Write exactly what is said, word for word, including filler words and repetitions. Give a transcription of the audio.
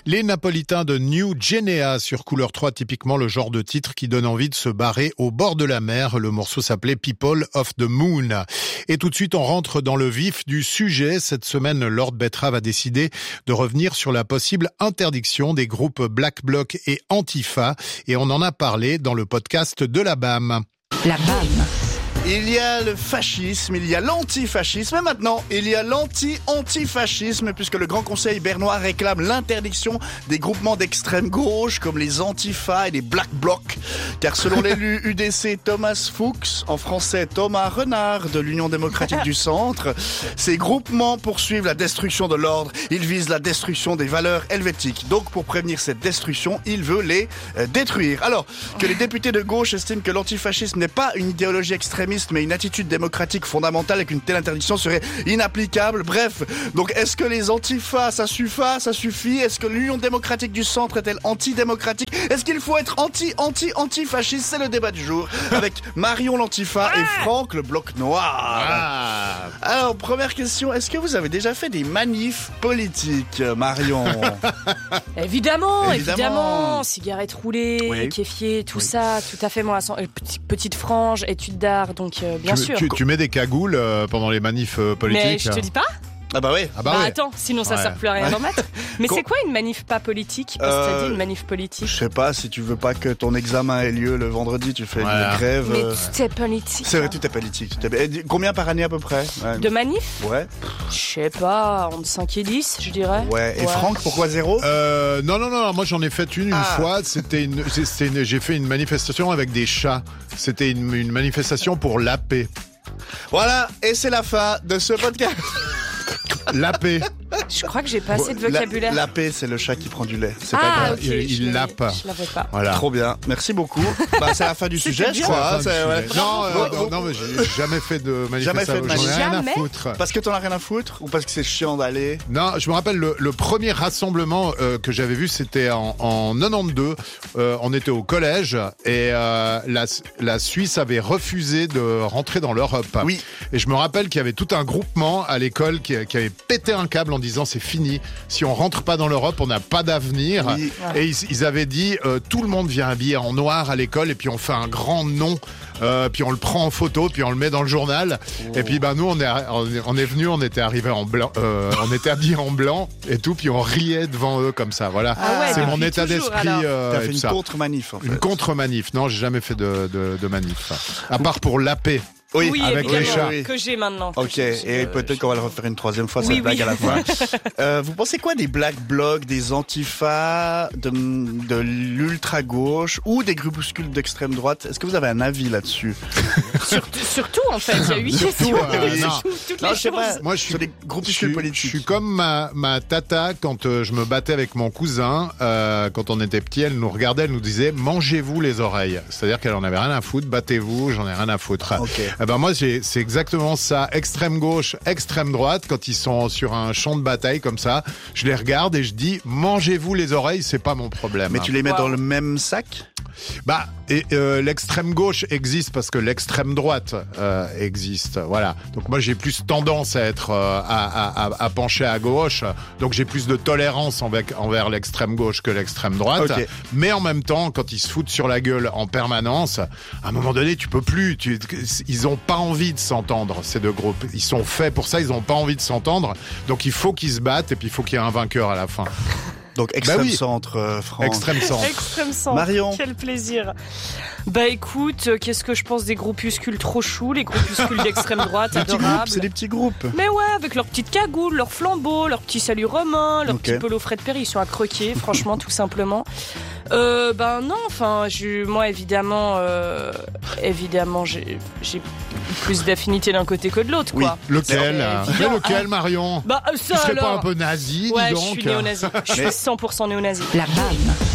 Les Napolitains de New Guinea sur Couleur trois, typiquement le genre de titre qui donne envie de se barrer au bord de la mer. Le morceau s'appelait People of the Moon. Et tout de suite, on rentre dans le vif du sujet. Cette semaine, Lord Betrave a décidé de revenir sur la possible interdiction des groupes Black Bloc et Antifa. Et on en a parlé dans le podcast de la B A M. La B A M. Il y a le fascisme, il y a l'antifascisme et maintenant il y a l'anti-antifascisme puisque le Grand Conseil bernois réclame l'interdiction des groupements d'extrême gauche comme les Antifa et les Black Bloc. Car selon l'élu U D C Thomas Fuchs, en français Thomas Renard de l'Union démocratique du Centre, ces groupements poursuivent la destruction de l'ordre, ils visent la destruction des valeurs helvétiques. Donc pour prévenir cette destruction, il veut les euh, détruire. Alors que les députés de gauche estiment que l'antifascisme n'est pas une idéologie extrémiste mais une attitude démocratique fondamentale et qu'une telle interdiction serait inapplicable. Bref, donc est-ce que les Antifa, ça suffit, ça suffit? Est-ce que l'Union démocratique du Centre est-elle antidémocratique? Est-ce qu'il faut être anti-anti-antifasciste? C'est le débat du jour avec Marion l'Antifa et Franck le Bloc Noir. Ah. Alors, première question, est-ce que vous avez déjà fait des manifs politiques, Marion? Évidemment, évidemment, Évidemment. Cigarette roulée, Oui. kéfier, tout Oui. ça, tout à fait. Moi, euh, petite, petite frange, études d'art, donc euh, bien tu, sûr. Tu, tu mets des cagoules euh, pendant les manifs euh, politiques? Mais je te dis pas. Ah bah oui. Ah bah, Bah oui. attends, sinon ça Ouais. sert plus à rien d'en mettre. Mais Con- c'est quoi une manif pas politique? Parce que t'as Euh, dit une manif politique. Je sais pas, si tu veux pas que ton examen ait lieu le vendredi, tu fais Voilà. une grève. Mais euh, tout est politique. C'est vrai, tout est politique. tout est- Et combien par année à peu près? Ouais. De manif? Ouais. Je sais pas, entre cinq et dix, je dirais. Ouais. Et Franck, pourquoi zéro? Euh, non, non, non, moi j'en ai fait une une Ah. fois. C'était une, c'était une- j'ai fait une manifestation avec des chats. C'était une, une manifestation pour la paix. Voilà, et c'est la fin de ce podcast. La paix. Je crois que j'ai pas assez de vocabulaire. La, la paix, c'est le chat qui prend du lait. C'est pas ah, grave. ok. Il- il je l'avais- lappe. Je l'avais pas. Voilà. Trop bien, merci beaucoup. Bah, c'est la fin du C'était sujet, je bien. crois. hein, Enfin, c'est- ouais. Non, euh, Bon, non, bon. non, mais j'ai jamais fait de Jamais fait manifestation. de J'en ai manif. rien à Jamais. foutre. Parce que t'en as rien à foutre ou parce que c'est chiant d'aller? Non, je me rappelle le, le premier rassemblement euh, que j'avais vu, c'était en, en quatre-vingt-douze. Euh, on était au collège et euh, la, la Suisse avait refusé de rentrer dans l'Europe. Oui. Et je me rappelle qu'il y avait tout un groupement à l'école qui, qui avait pété un câble en disant c'est fini. Si on rentre pas dans l'Europe, on n'a pas d'avenir. Oui. Et ils, ils avaient dit euh, tout le monde vient habillé en noir à l'école et puis on fait un grand nom. Euh, puis on le prend en photo, puis on le met dans le journal. Et puis ben nous on est on est, on est venu, on était arrivé en blanc, euh, on était habillés en blanc et tout, puis on riait devant eux comme ça. Voilà, Ah ouais, c'est mon depuis état toujours, d'esprit. alors. euh, T'as et fait tout une ça. contre-manif, en fait. Une contre-manif. Non, j'ai jamais fait de, de, de manif. À part pour la paix. Oui, Oui, avec les évidemment, chats. que j'ai maintenant. que Ok, j'ai- et je- peut-être je- qu'on va le refaire une troisième fois, Oui, cette blague oui. à la fin. Euh, vous pensez quoi des Black Blocs, des Antifa, de, de l'ultra-gauche ou des groupuscules d'extrême droite? Est-ce que vous avez un avis là-dessus? Surtout, surtout, en fait, il y a huit Surtout, questions. euh, Oui, non. surtout, toutes Non, les je sais pas. choses. Moi, je suis, Sur des je groupuscules suis, politiques. je suis comme ma, ma tata quand euh, je me battais avec mon cousin. Euh, quand on était petit, elle nous regardait, elle nous disait mangez-vous les oreilles. C'est-à-dire qu'elle en avait rien à foutre. Battez-vous, j'en ai rien à foutre. Ok. Eh ben moi, j'ai- c'est exactement ça. Extrême gauche, extrême droite. Quand ils sont sur un champ de bataille comme ça, je les regarde et je dis mangez-vous les oreilles. C'est pas mon problème. Mais tu les mets Wow. dans le même sac? Bah, et euh, l'extrême gauche existe parce que l'extrême droite euh, existe. Voilà. Donc moi j'ai plus tendance à être euh, à, à, à pencher à gauche. Donc j'ai plus de tolérance envers, envers l'extrême gauche que l'extrême droite. Ok. Mais en même temps, quand ils se foutent sur la gueule en permanence, à un moment donné tu peux plus. Tu, ils ont pas envie de s'entendre ces deux groupes. Ils sont faits pour ça. Ils ont pas envie de s'entendre. Donc il faut qu'ils se battent et puis il faut qu'il y ait un vainqueur à la fin. Donc extrême Bah oui. centre, euh, Franck. Extrême centre. Extrême centre. Marion. Quel plaisir. Bah écoute, euh, qu'est-ce que je pense des groupuscules trop choux, les groupuscules d'extrême droite, Des petits groupes, adorables. c'est des petits groupes. Mais ouais, avec leurs petites cagoules, leurs flambeaux, leurs petits saluts romains, leurs Ok. petits pelos Fred Perry, ils sont à croquer, franchement, tout simplement. Euh, ben non, enfin, je, moi évidemment, euh, évidemment, j'ai j'ai plus d'affinité d'un côté que de l'autre, Oui. quoi. Lequel C'est euh, évident. Mais lequel, Marion? Bah euh, Tu ça serais alors. pas un peu nazi, Ouais, dis je donc. suis néo-nazi. Je suis Mais- cent pour cent néo-nazi. La B A M.